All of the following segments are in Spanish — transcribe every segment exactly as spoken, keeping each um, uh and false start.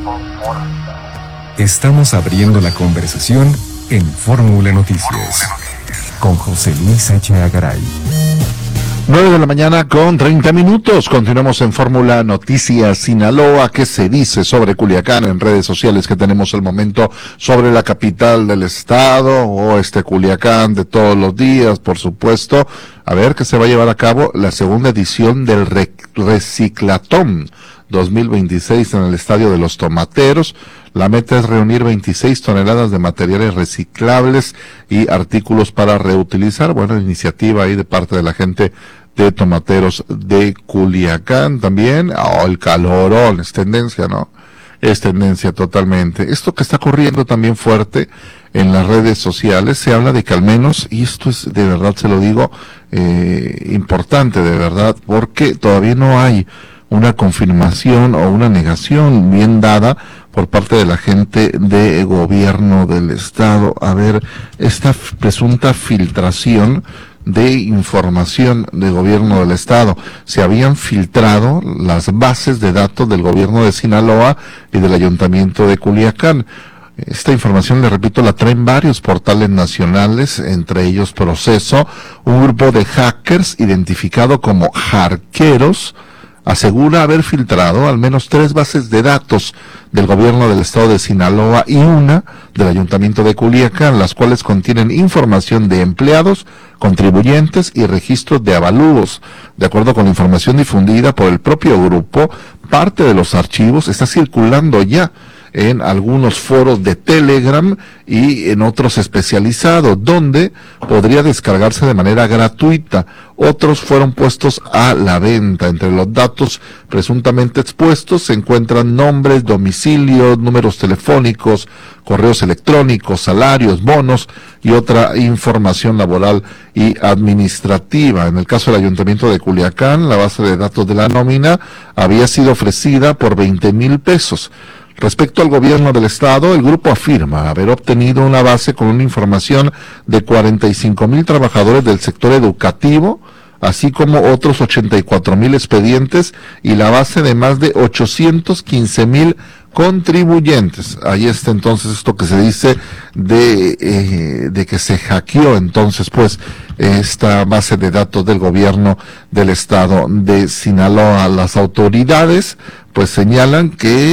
Estamos abriendo la conversación en Fórmula Noticias con José Luis H. Garay. nueve de la mañana con treinta minutos. Continuamos en Fórmula Noticias Sinaloa. ¿Qué se dice sobre Culiacán en redes sociales que tenemos al momento sobre la capital del estado o este Culiacán de todos los días, por supuesto? A ver, que se va a llevar a cabo la segunda edición del Re- Reciclatón dos mil veintiséis en el Estadio de los Tomateros. La meta es reunir veintiséis toneladas de materiales reciclables y artículos para reutilizar. Bueno, iniciativa ahí de parte de la gente de Tomateros de Culiacán también. Oh, el calorón, es tendencia, ¿no? Es tendencia totalmente. Esto que está corriendo también fuerte en las redes sociales, se habla de que al menos, y esto es de verdad, se lo digo, eh, importante de verdad, porque todavía no hay una confirmación o una negación bien dada por parte de la gente de gobierno del estado. A ver, esta f- presunta filtración de información de gobierno del estado. Se habían filtrado las bases de datos del gobierno de Sinaloa y del ayuntamiento de Culiacán. Esta información, le repito, la traen varios portales nacionales, entre ellos Proceso. Un grupo de hackers identificado como Jarqueros asegura haber filtrado al menos tres bases de datos del gobierno del estado de Sinaloa y una del ayuntamiento de Culiacán, las cuales contienen información de empleados, contribuyentes y registros de avalúos. De acuerdo con la información difundida por el propio grupo, parte de los archivos está circulando ya en algunos foros de Telegram y en otros especializados, donde podría descargarse de manera gratuita. Otros fueron puestos a la venta. Entre los datos presuntamente expuestos se encuentran nombres, domicilios, números telefónicos, correos electrónicos, salarios, bonos y otra información laboral y administrativa. En el caso del Ayuntamiento de Culiacán, la base de datos de la nómina había sido ofrecida por veinte mil pesos. Respecto al gobierno del estado, el grupo afirma haber obtenido una base con una información de cuarenta y cinco mil trabajadores del sector educativo, así como otros ochenta y cuatro mil expedientes y la base de más de ochocientos quince mil contribuyentes. Ahí está entonces esto que se dice de, eh, de que se hackeó entonces pues esta base de datos del gobierno del estado de Sinaloa. Las autoridades pues señalan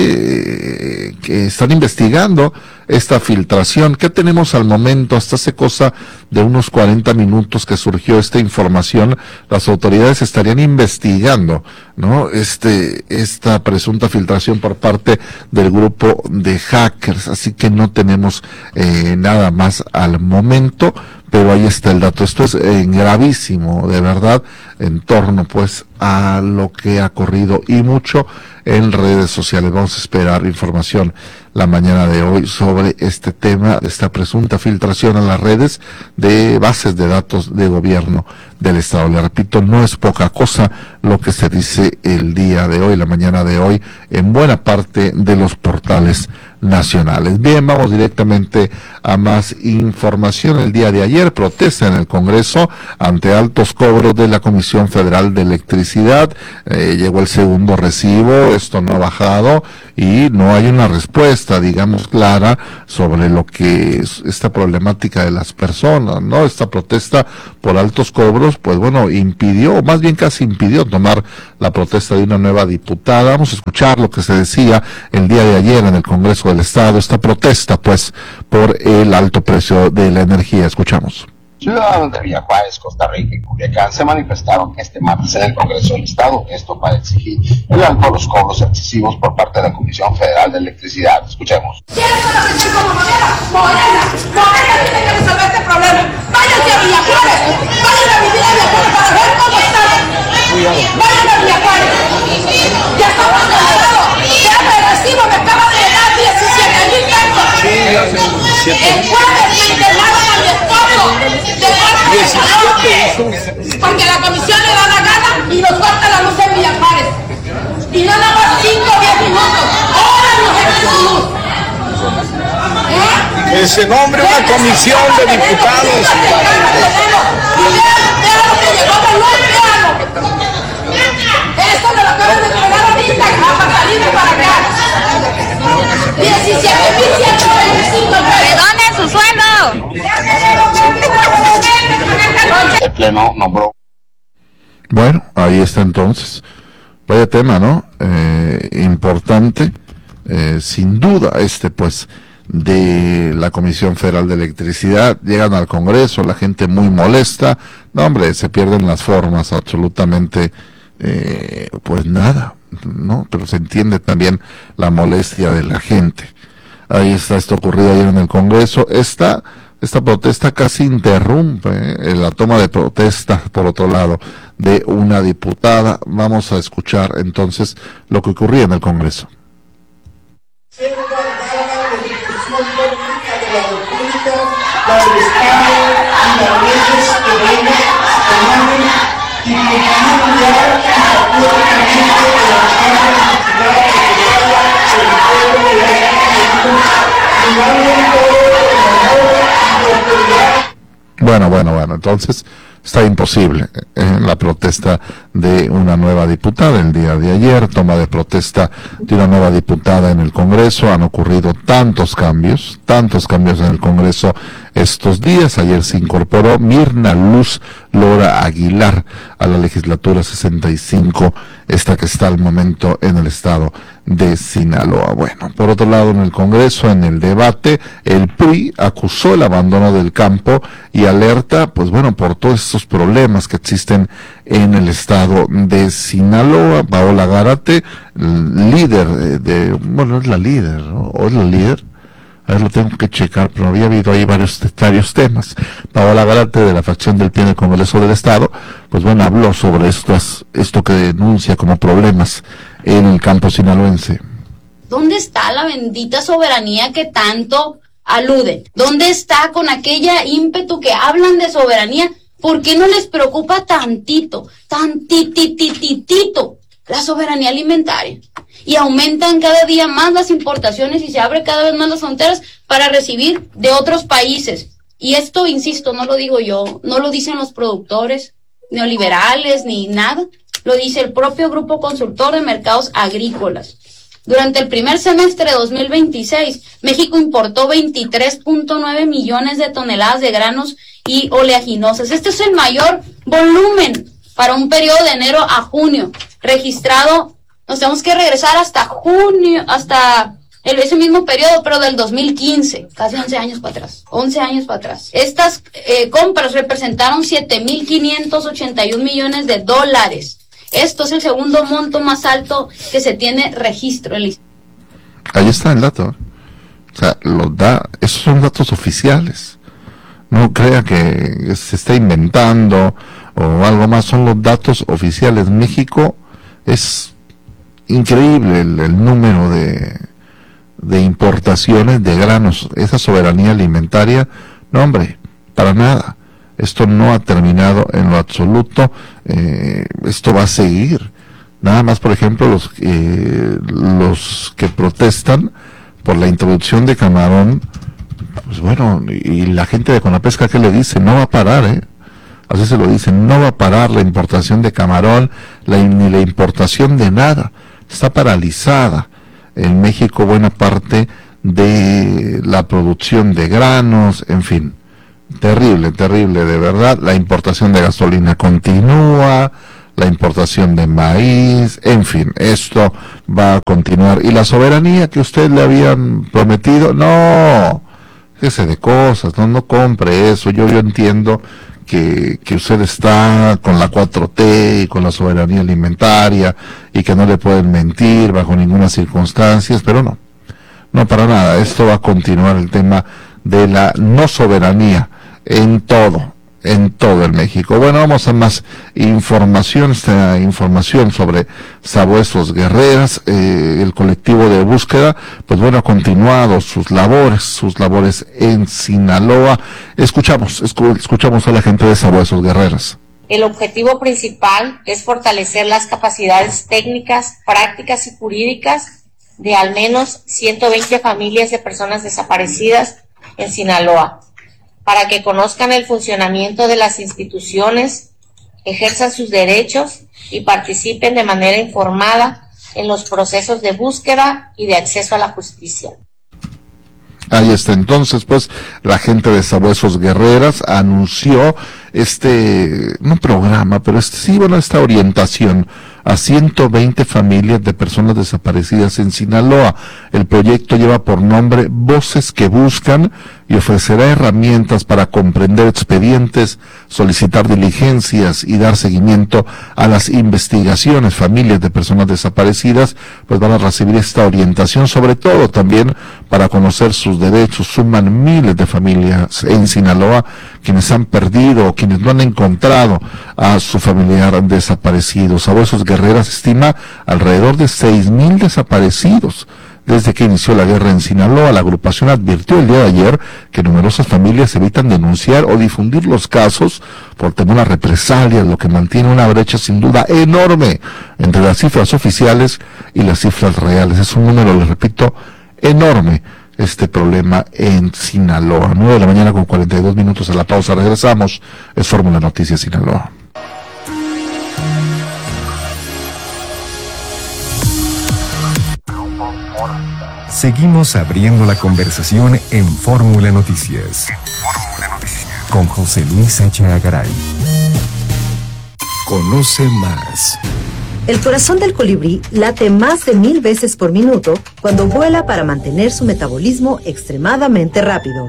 que, que están investigando esta filtración. ¿Qué tenemos al momento? Hasta hace cosa de unos cuarenta minutos que surgió esta información, las autoridades estarían investigando, ¿no? Este, esta presunta filtración por parte del grupo de hackers, así que no tenemos eh, nada más al momento, pero ahí está el dato. Esto es eh, gravísimo, de verdad, en torno pues a lo que ha corrido y mucho en redes sociales. Vamos a esperar información la mañana de hoy sobre este tema, esta presunta filtración a las redes de bases de datos de gobierno del estado. Le repito, no es poca cosa lo que se dice el día de hoy, la mañana de hoy, en buena parte de los portales nacionales. Bien, vamos directamente a más información. El día de ayer, protesta en el Congreso ante altos cobros de la Comisión Federal de Electricidad. Eh, llegó el segundo recibo, esto no ha bajado y no hay una respuesta, digamos, clara sobre lo que es esta problemática de las personas, ¿no? Esta protesta por altos cobros, pues bueno, impidió, o más bien casi impidió tomar la protesta de una nueva diputada. Vamos a escuchar lo que se decía el día de ayer en el Congreso del Estado, esta protesta, pues, por el alto precio de la energía. Escuchamos. Ciudadanos de Villa Juárez, Costa Rica y Culiacán se manifestaron este martes en el Congreso del Estado, esto para exigir el alto de los cobros excesivos por parte de la Comisión Federal de Electricidad. Escuchemos. ¿Quiénes son los que están como Morena? Morena, Morena tiene que resolver este problema. Váyanse a Villa Juárez, vayan a vivir a Villa Juárez para ver cómo están. Vayan a Villa Juárez. Ya estamos cansados. Ya me recibo, me acaba de dar diecisiete mil pesos. El jueves me internaron a mi esposo. Porque la comisión le da la gana y nos corta la luz en Villa Juárez. Y no nada más cinco o diez minutos. Horas nos dejan sin luz. ¿Eh? Que se nombre una comisión de diputados. Y vean, vean lo que llegó de luz, veanlo. Esto me lo acaban de entregar ahorita para salir para acá. El Pleno nombró. Bueno, ahí está entonces. Vaya tema, ¿no? Eh, importante, eh, sin duda, este pues, de la Comisión Federal de Electricidad. Llegan al Congreso, la gente muy molesta. No, hombre, se pierden las formas, absolutamente, eh, pues nada, ¿no? Pero se entiende también la molestia de la gente. Ahí está esto ocurrido ayer en el Congreso. Esta, esta protesta casi interrumpe eh, la toma de protesta, por otro lado, de una diputada. Vamos a escuchar entonces lo que ocurría en el Congreso. La del Estado y las leyes que vengan, tomaron y continuar patrióticamente de la necesidad de que el pueblo de la Bueno, bueno, bueno, entonces está imposible eh, la protesta de una nueva diputada el día de ayer, toma de protesta de una nueva diputada en el Congreso. Han ocurrido tantos cambios, tantos cambios en el Congreso estos días. Ayer se incorporó Mirna Luz Lora Aguilar a la legislatura sesenta y cinco, esta que está al momento en el estado de Sinaloa. Bueno, por otro lado, en el Congreso, en el debate, el P R I acusó el abandono del campo y alerta, pues bueno, por todos estos problemas que existen en el estado de Sinaloa. Paola Gárate, líder de, de bueno, es la líder, ¿no? ¿O es la líder? A ver, lo tengo que checar, pero había habido ahí varios, varios temas. Paola Gárate, de la fracción del P R I en el Congreso del Estado, pues bueno, habló sobre estos, esto que denuncia como problemas en el campo sinaloense. ¿Dónde está la bendita soberanía que tanto aluden? ¿Dónde está con aquella ímpetu que hablan de soberanía? ¿Por qué no les preocupa tantito, tantitititito la soberanía alimentaria? Y aumentan cada día más las importaciones y se abre cada vez más las fronteras para recibir de otros países. Y esto, insisto, no lo digo yo, no lo dicen los productores neoliberales ni nada, lo dice el propio Grupo Consultor de Mercados Agrícolas. Durante el primer semestre de dos mil veintiséis, México importó veintitrés punto nueve millones de toneladas de granos y oleaginosas. Este es el mayor volumen para un periodo de enero a junio, registrado. Nos tenemos que regresar hasta junio, hasta el, ese mismo periodo, pero del dos mil quince, casi once años para atrás, once años para atrás. Estas eh, compras representaron siete mil quinientos ochenta y un millones de dólares. Esto es el segundo monto más alto que se tiene registro. Ahí está el dato. O sea, los da, esos son datos oficiales. No crea que se está inventando o algo más, son los datos oficiales. México es increíble el, el número de, de importaciones de granos. Esa soberanía alimentaria, no hombre, para nada. Esto no ha terminado en lo absoluto, eh, esto va a seguir. Nada más, por ejemplo, los, eh, los que protestan por la introducción de camarón, pues bueno, y la gente de Conapesca, ¿qué le dice? No va a parar, ¿eh? Así se lo dicen, no va a parar la importación de camarón, la, ni la importación de nada. Está paralizada en México buena parte de la producción de granos, en fin. Terrible, terrible, de verdad. La importación de gasolina continúa, la importación de maíz, en fin, esto va a continuar. Y la soberanía que usted le habían prometido, no, déjese de cosas, no, no compre eso. Yo, yo entiendo que, que usted está con la cuatro T y con la soberanía alimentaria y que no le pueden mentir bajo ninguna circunstancia, pero no, no para nada. Esto va a continuar, el tema de la no soberanía en todo, en todo el México. Bueno, vamos a más información, esta información sobre Sabuesos Guerreras. Eh, el colectivo de búsqueda, pues bueno, ha continuado sus labores, sus labores en Sinaloa. Escuchamos, escu- escuchamos a la gente de Sabuesos Guerreras. El objetivo principal es fortalecer las capacidades técnicas, prácticas y jurídicas de al menos ciento veinte familias de personas desaparecidas en Sinaloa, para que conozcan el funcionamiento de las instituciones, ejerzan sus derechos y participen de manera informada en los procesos de búsqueda y de acceso a la justicia. Ahí está. Entonces, pues, la gente de Sabuesos Guerreras anunció este, no programa, pero este, sí, bueno, esta orientación a ciento veinte familias de personas desaparecidas en Sinaloa. El proyecto lleva por nombre Voces que Buscan y ofrecerá herramientas para comprender expedientes, solicitar diligencias y dar seguimiento a las investigaciones. Familias de personas desaparecidas pues van a recibir esta orientación, sobre todo también para conocer sus derechos. Suman miles de familias en Sinaloa quienes han perdido o quienes no han encontrado a su familiar desaparecido. Sabuesos Guerreras estima alrededor de seis mil desaparecidos. Desde que inició la guerra en Sinaloa, la agrupación advirtió el día de ayer que numerosas familias evitan denunciar o difundir los casos por temor a represalias, lo que mantiene una brecha sin duda enorme entre las cifras oficiales y las cifras reales. Es un número, les repito, enorme este problema en Sinaloa. nueve de la mañana con cuarenta y dos minutos a la pausa. Regresamos. Es Fórmula Noticias Sinaloa. Seguimos abriendo la conversación en Fórmula Noticias. Con José Luis Sánchez-Garay. Conoce más. El corazón del colibrí late más de mil veces por minuto cuando vuela para mantener su metabolismo extremadamente rápido.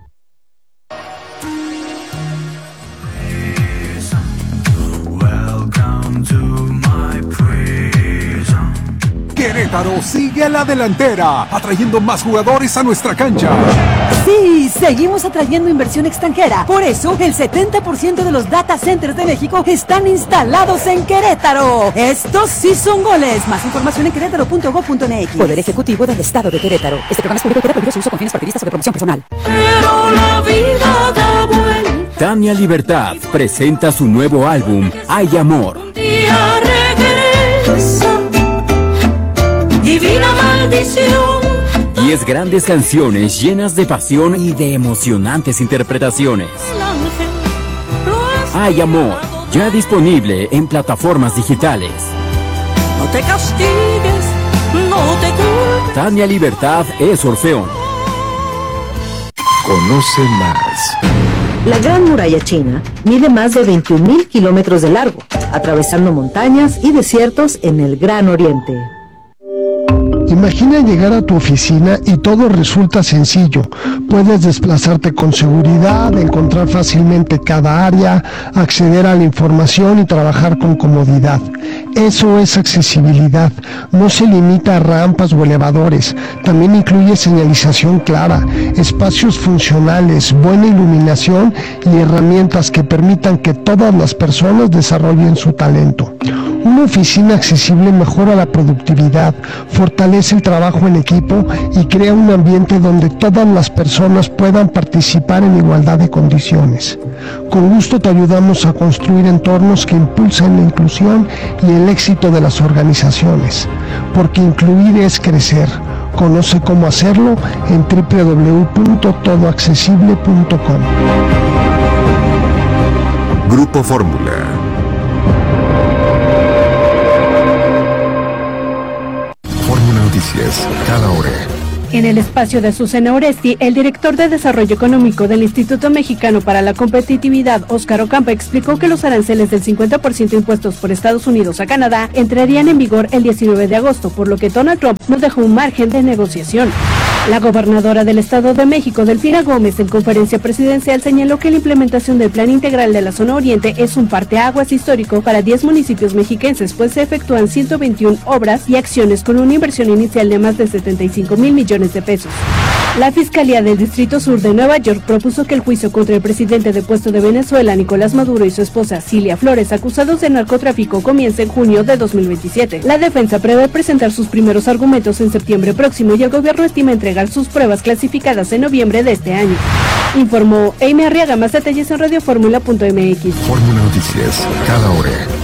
Querétaro sigue a la delantera, atrayendo más jugadores a nuestra cancha. Sí, seguimos atrayendo inversión extranjera. Por eso, el setenta por ciento de los data centers de México están instalados en Querétaro. Estos sí son goles. Más información en querétaro punto gob punto eme equis. Poder Ejecutivo del Estado de Querétaro. Este programa es público y queda prohibido su uso con fines partidistas o de promoción personal. Pero la vida da vuelta. Tania Libertad presenta su nuevo álbum, Hay Amor. Un día regresa. Divina maldición. Diez grandes canciones llenas de pasión y de emocionantes interpretaciones. Hay Amor, ya disponible en plataformas digitales. No te castigues, no te culpes. Tania Libertad es Orfeón. Conoce más. La Gran Muralla China mide más de veintiún mil kilómetros de largo, atravesando montañas y desiertos en el Gran Oriente. Imagina llegar a tu oficina y todo resulta sencillo. Puedes desplazarte con seguridad, encontrar fácilmente cada área, acceder a la información y trabajar con comodidad. Eso es accesibilidad. No se limita a rampas o elevadores. También incluye señalización clara, espacios funcionales, buena iluminación y herramientas que permitan que todas las personas desarrollen su talento. Una oficina accesible mejora la productividad, fortalece el trabajo en equipo y crea un ambiente donde todas las personas puedan participar en igualdad de condiciones. Con gusto te ayudamos a construir entornos que impulsen la inclusión y el éxito de las organizaciones, porque incluir es crecer. Conoce cómo hacerlo en doble u doble u doble u punto todo accesible punto com. Grupo Fórmula. Fórmula Noticias, cada hora. En el espacio de Azucena Oresti, el director de Desarrollo Económico del Instituto Mexicano para la Competitividad, Óscar Ocampo, explicó que los aranceles del cincuenta por ciento impuestos por Estados Unidos a Canadá entrarían en vigor el diecinueve de agosto, por lo que Donald Trump no dejó un margen de negociación. La gobernadora del Estado de México, Delfina Gómez, en conferencia presidencial señaló que la implementación del Plan Integral de la Zona Oriente es un parteaguas histórico para diez municipios mexiquenses, pues se efectúan ciento veintiuna obras y acciones con una inversión inicial de más de setenta y cinco mil millones de pesos. La Fiscalía del Distrito Sur de Nueva York propuso que el juicio contra el presidente depuesto de Venezuela, Nicolás Maduro, y su esposa, Cilia Flores, acusados de narcotráfico, comience en junio de dos mil veintisiete. La defensa prevé presentar sus primeros argumentos en septiembre próximo y el gobierno estima entregar sus pruebas clasificadas en noviembre de este año. Informó Amy Arriaga. Más detalles en radio fórmula punto eme equis. Fórmula Noticias, cada hora.